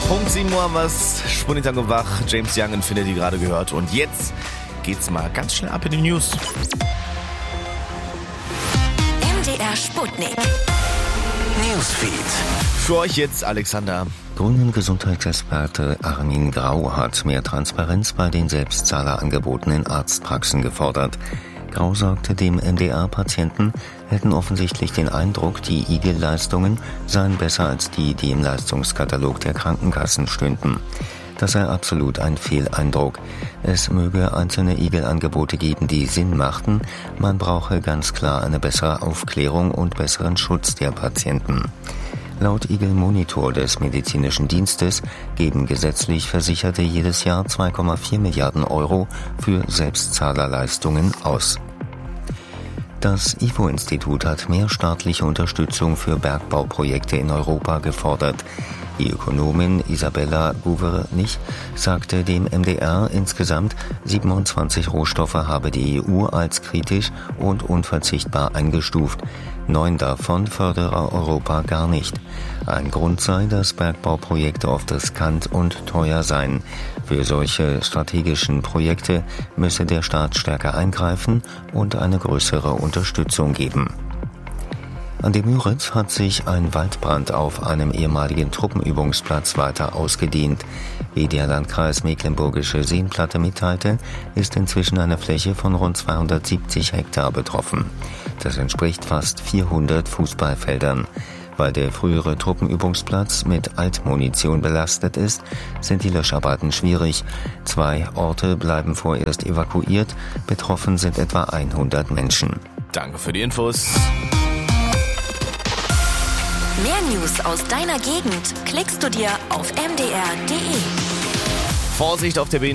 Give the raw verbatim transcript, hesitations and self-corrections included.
Punkt sieben Uhr haben wir es. Spunditango wach. James Young Infinity gerade gehört. Und jetzt geht's mal ganz schnell ab in die News. M D R Sputnik. Newsfeed. Für euch jetzt Alexander. Grünen-Gesundheitsexperte Armin Grau hat mehr Transparenz bei den Selbstzahlerangeboten in Arztpraxen gefordert. Grau sagte dem M D R-Patienten, hätten offensichtlich den Eindruck, die I G L-Leistungen seien besser als die, die im Leistungskatalog der Krankenkassen stünden. Das sei absolut ein Fehleindruck. Es möge einzelne I G L-Angebote geben, die Sinn machten. Man brauche ganz klar eine bessere Aufklärung und besseren Schutz der Patienten. Laut I G L-Monitor des Medizinischen Dienstes geben gesetzlich Versicherte jedes Jahr zwei Komma vier Milliarden Euro für Selbstzahlerleistungen aus. Das I F O-Institut hat mehr staatliche Unterstützung für Bergbauprojekte in Europa gefordert. Die Ökonomin Isabella Guvernich sagte dem M D R, insgesamt siebenundzwanzig Rohstoffe habe die E U als kritisch und unverzichtbar eingestuft. Neun davon fördere Europa gar nicht. Ein Grund sei, dass Bergbauprojekte oft riskant und teuer seien. Für solche strategischen Projekte müsse der Staat stärker eingreifen und eine größere Unterstützung geben. An dem Müritz hat sich ein Waldbrand auf einem ehemaligen Truppenübungsplatz weiter ausgedehnt. Wie der Landkreis Mecklenburgische Seenplatte mitteilte, ist inzwischen eine Fläche von rund zweihundertsiebzig Hektar betroffen. Das entspricht fast vierhundert Fußballfeldern. Weil der frühere Truppenübungsplatz mit Altmunition belastet ist, sind die Löscharbeiten schwierig. Zwei Orte bleiben vorerst evakuiert. Betroffen sind etwa hundert Menschen. Danke für die Infos. Mehr News aus deiner Gegend klickst du dir auf m d r punkt d e. Vorsicht auf der B